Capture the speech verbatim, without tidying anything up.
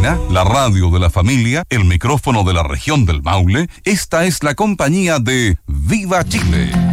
Aravena, la radio de la familia, el micrófono de la región del Maule. Esta es la compañía de Viva Chile.